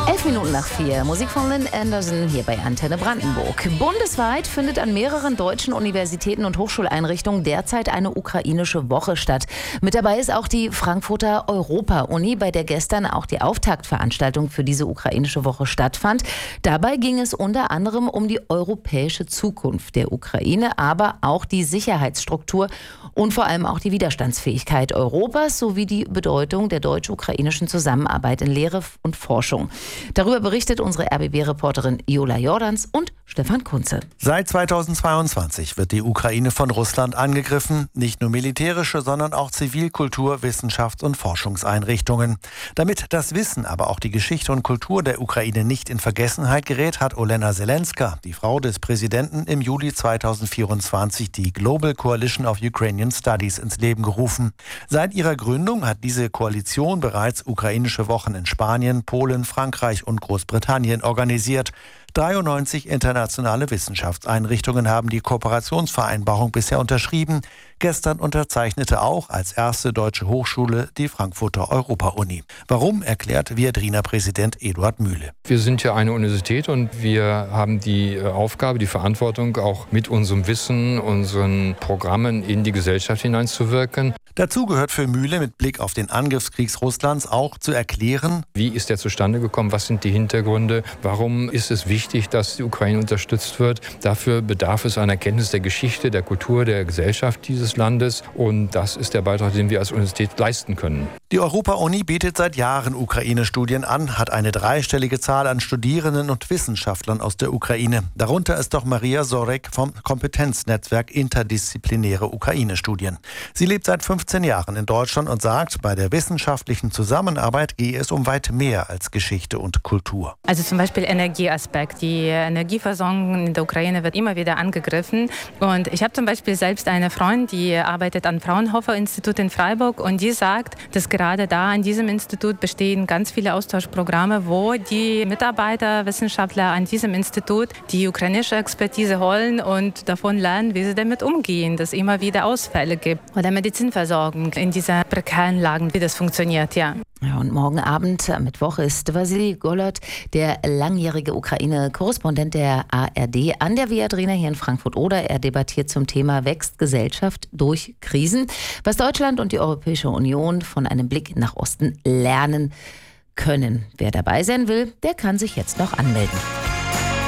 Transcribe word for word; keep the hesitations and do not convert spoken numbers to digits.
Elf Minuten nach vier. Musik von Lynn Anderson hier bei Antenne Brandenburg. Bundesweit findet an mehreren deutschen Universitäten und Hochschuleinrichtungen derzeit eine ukrainische Woche statt. Mit dabei ist auch die Frankfurter Europa-Uni, bei der gestern auch die Auftaktveranstaltung für diese ukrainische Woche stattfand. Dabei ging es unter anderem um die europäische Zukunft der Ukraine, aber auch die Sicherheitsstruktur und vor allem auch die Widerstandsfähigkeit Europas sowie die Bedeutung der deutsch-ukrainischen Zusammenarbeit in Lehre und Forschung. Darüber berichtet unsere R B B-Reporterin Jola Jordans und Stefan Kunze. Seit zweitausendzweiundzwanzig wird die Ukraine von Russland angegriffen. Nicht nur militärische, sondern auch Zivilkultur-, Wissenschafts- und Forschungseinrichtungen. Damit das Wissen, aber auch die Geschichte und Kultur der Ukraine nicht in Vergessenheit gerät, hat Olena Zelenska, die Frau des Präsidenten, im Juli zweitausendvierundzwanzig die Global Coalition of Ukrainian Studies ins Leben gerufen. Seit ihrer Gründung hat diese Koalition bereits ukrainische Wochen in Spanien, Polen, Frankreich und Großbritannien organisiert. dreiundneunzig internationale Wissenschaftseinrichtungen haben die Kooperationsvereinbarung bisher unterschrieben. Gestern unterzeichnete auch als erste deutsche Hochschule die Frankfurter Europa-Uni. Warum, erklärt Viadrina Präsident Eduard Mühle. Wir sind ja eine Universität und wir haben die Aufgabe, die Verantwortung, auch mit unserem Wissen, unseren Programmen in die Gesellschaft hineinzuwirken. Dazu gehört für Mühle mit Blick auf den Angriffskrieg Russlands auch zu erklären, wie ist der zustande gekommen, was sind die Hintergründe, warum ist es wichtig, dass die Ukraine unterstützt wird. Dafür bedarf es einer Kenntnis der Geschichte, der Kultur, der Gesellschaft dieses Landes und das ist der Beitrag, den wir als Universität leisten können. Die Europa-Uni bietet seit Jahren Ukraine-Studien an, hat eine dreistellige Zahl an Studierenden und Wissenschaftlern aus der Ukraine. Darunter ist auch Maria Sorek vom Kompetenznetzwerk Interdisziplinäre Ukraine-Studien. Sie lebt seit fünfzehn Jahren in Deutschland und sagt, bei der wissenschaftlichen Zusammenarbeit gehe es um weit mehr als Geschichte und Kultur. Also zum Beispiel Energieaspekt. Die Energieversorgung in der Ukraine wird immer wieder angegriffen. Und ich habe zum Beispiel selbst eine Freundin, die arbeitet am Fraunhofer-Institut in Freiburg und die sagt, dass gerade da an diesem Institut bestehen ganz viele Austauschprogramme, wo die Mitarbeiter, Wissenschaftler an diesem Institut die ukrainische Expertise holen und davon lernen, wie sie damit umgehen, dass es immer wieder Ausfälle gibt. Oder Medizinversorgung in dieser prekären Lagen, wie das funktioniert, ja. Ja, und morgen Abend, am Mittwoch, ist Wassili Golod, der langjährige Ukraine-Korrespondent der A R D, an der Viadrina hier in Frankfurt-Oder. Er debattiert zum Thema Wächst Gesellschaft durch Krisen, was Deutschland und die Europäische Union von einem Blick nach Osten lernen können. Wer dabei sein will, der kann sich jetzt noch anmelden.